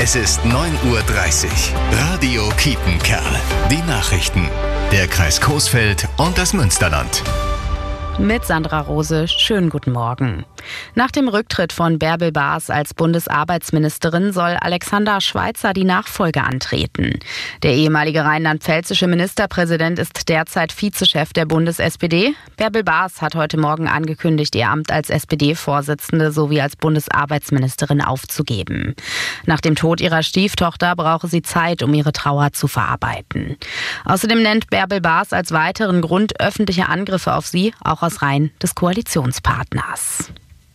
Es ist 9:30 Uhr. Radio Kiepenkerl. Die Nachrichten. Der Kreis Coesfeld und das Münsterland. Mit Sandra Rose, schönen guten Morgen. Nach dem Rücktritt von Bärbel Baas als Bundesarbeitsministerin soll Alexander Schweitzer die Nachfolge antreten. Der ehemalige rheinland-pfälzische Ministerpräsident ist derzeit Vizechef der Bundes-SPD. Bärbel Baas hat heute Morgen angekündigt, ihr Amt als SPD-Vorsitzende sowie als Bundesarbeitsministerin aufzugeben. Nach dem Tod ihrer Stieftochter brauche sie Zeit, um ihre Trauer zu verarbeiten. Außerdem nennt Bärbel Baas als weiteren Grund öffentliche Angriffe auf sie, auch aus Reihen des Koalitionspartners.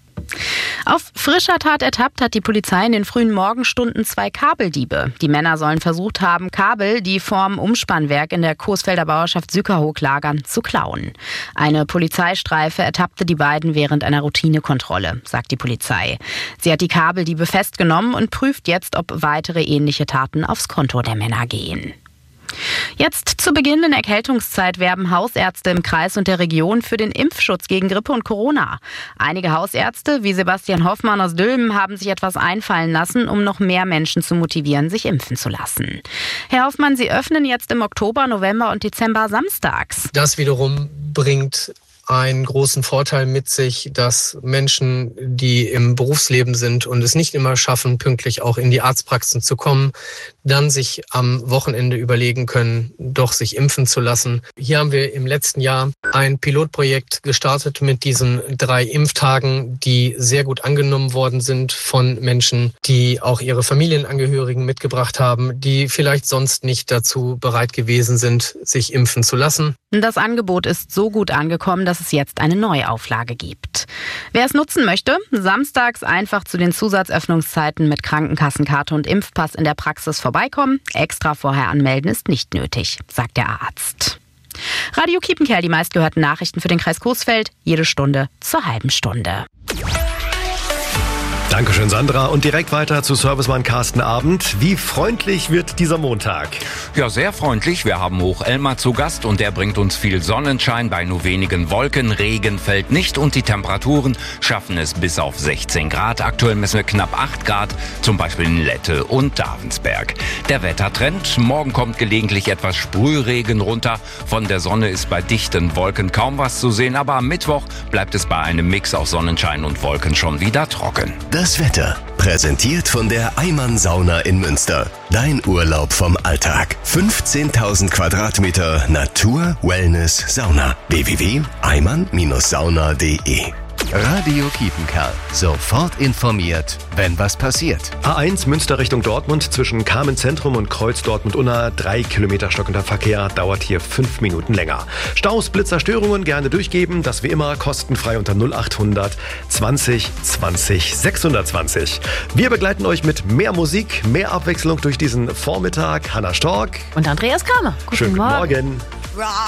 Auf frischer Tat ertappt hat die Polizei in den frühen Morgenstunden 2 Kabeldiebe. Die Männer sollen versucht haben, Kabel, die vorm Umspannwerk in der Coesfelder Bauerschaft Sückerhoek lagern, zu klauen. Eine Polizeistreife ertappte die beiden während einer Routinekontrolle, sagt die Polizei. Sie hat die Kabeldiebe festgenommen und prüft jetzt, ob weitere ähnliche Taten aufs Konto der Männer gehen. Jetzt zu Beginn der Erkältungszeit werben Hausärzte im Kreis und der Region für den Impfschutz gegen Grippe und Corona. Einige Hausärzte, wie Sebastian Hoffmann aus Dülmen, haben sich etwas einfallen lassen, um noch mehr Menschen zu motivieren, sich impfen zu lassen. Herr Hoffmann, Sie öffnen jetzt im Oktober, November und Dezember samstags. Das wiederum bringt einen großen Vorteil mit sich, dass Menschen, die im Berufsleben sind und es nicht immer schaffen, pünktlich auch in die Arztpraxen zu kommen, dann sich am Wochenende überlegen können, doch sich impfen zu lassen. Hier haben wir im letzten Jahr ein Pilotprojekt gestartet mit diesen 3 Impftagen, die sehr gut angenommen worden sind von Menschen, die auch ihre Familienangehörigen mitgebracht haben, die vielleicht sonst nicht dazu bereit gewesen sind, sich impfen zu lassen. Das Angebot ist so gut angekommen, dass es jetzt eine Neuauflage gibt. Wer es nutzen möchte, samstags einfach zu den Zusatzöffnungszeiten mit Krankenkassenkarte und Impfpass in der Praxis vorbeikommen. Extra vorher anmelden ist nicht nötig, sagt der Arzt. Radio Kiepenkerl, die meistgehörten Nachrichten für den Kreis Coesfeld, jede Stunde zur halben Stunde. Dankeschön, Sandra. Und direkt weiter zu Servicemann Carsten Abend. Wie freundlich wird dieser Montag? Ja, sehr freundlich. Wir haben Hoch-Elmar zu Gast und der bringt uns viel Sonnenschein bei nur wenigen Wolken. Regen fällt nicht und die Temperaturen schaffen es bis auf 16 Grad. Aktuell messen wir knapp 8 Grad, zum Beispiel in Lette und Davensberg. Der Wettertrend. Morgen kommt gelegentlich etwas Sprühregen runter. Von der Sonne ist bei dichten Wolken kaum was zu sehen, aber am Mittwoch bleibt es bei einem Mix aus Sonnenschein und Wolken schon wieder trocken. Das Wetter, präsentiert von der Eimann Sauna in Münster. Dein Urlaub vom Alltag. 15.000 Quadratmeter Natur, Wellness, Sauna. www.eimann-sauna.de. Radio Kiepenkerl. Sofort informiert, wenn was passiert. A1 Münster Richtung Dortmund zwischen Carmen-Zentrum und Kreuz Dortmund-Unna. 3 Kilometer stockender Verkehr, dauert hier 5 Minuten länger. Staus, Blitzer, Störungen gerne durchgeben. Das wie immer kostenfrei unter 0800 20 20 620. Wir begleiten euch mit mehr Musik, mehr Abwechslung durch diesen Vormittag. Hannah Stork und Andreas Kramer. Schönen guten Morgen.